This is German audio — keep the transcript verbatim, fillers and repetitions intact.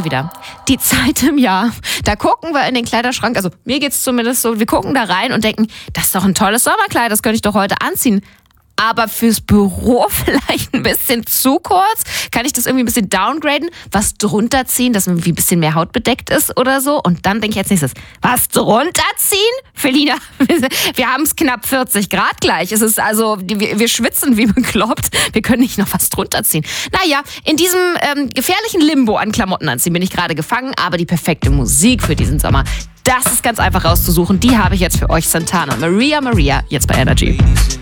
sie wieder. Die Zeit im Jahr. Da gucken wir in den Kleiderschrank, also mir geht's zumindest so, wir gucken da rein und denken, das ist doch ein tolles Sommerkleid, das könnte ich doch heute anziehen. Aber fürs Büro vielleicht ein bisschen zu kurz. Kann ich das irgendwie ein bisschen downgraden? Was drunter ziehen, dass irgendwie ein bisschen mehr Haut bedeckt ist oder so? Und dann denke ich als nächstes, was drunter ziehen? Felina, wir haben es knapp vierzig Grad gleich. Es ist also, wir, wir schwitzen wie bekloppt. Wir können nicht noch was drunter ziehen. Naja, in diesem ähm, gefährlichen Limbo an Klamotten anziehen bin ich gerade gefangen. Aber die perfekte Musik für diesen Sommer, das ist ganz einfach rauszusuchen. Die habe ich jetzt für euch, Santana. Maria Maria, jetzt bei Energy.